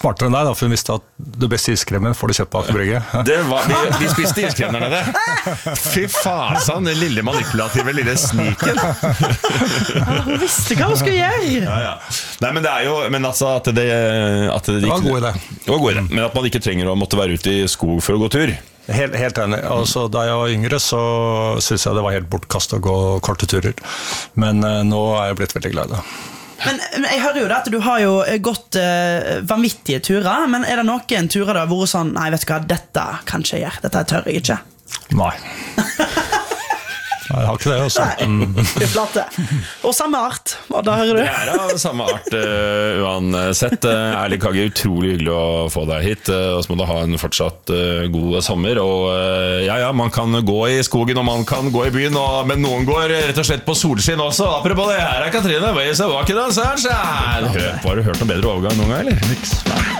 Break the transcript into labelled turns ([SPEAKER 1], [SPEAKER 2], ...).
[SPEAKER 1] smartere enn deg, da, for hun visste at det beste iskremen får du kjøpt på Aker Brygge.
[SPEAKER 2] De spiste iskrem der nede. Fy faen, den lille manipulative lille sniken.
[SPEAKER 3] Hun visste hva hun skulle gjøre.
[SPEAKER 2] Ja. Nei, men det jo men altså at det var
[SPEAKER 1] en god idé.
[SPEAKER 2] Det var god idé, men at man ikke trenger å måtte være ute i skog for å gå tur.
[SPEAKER 1] Helt enig. Altså, da jeg var yngre så synes jeg det var helt bortkastet å gå korte turer. Men nå jeg blitt veldig glad i det.
[SPEAKER 3] Men jeg hører jo det at du har jo gått vanvittige turer. Men det noen turer da hvor sånn, nei vet du hva, dette kan ikke jeg gjøre. Dette tør jeg ikke.
[SPEAKER 1] Nei. Jeg har ikke det også.
[SPEAKER 3] Det flate. Og samme art, og da hører du.
[SPEAKER 2] Det av samme art uansett. Erling Kagge, utrolig hyggelig å få deg hit. Og så må du ha en fortsatt god sommer. Og ja, man kan gå i skogen, og man kan gå i byen, men noen går rett og slett på solskinn også. Apropos det, her Katrine, ways of walking on sunshine. Har du hørt noen bedre overgang noen gang, eller?
[SPEAKER 1] Niks.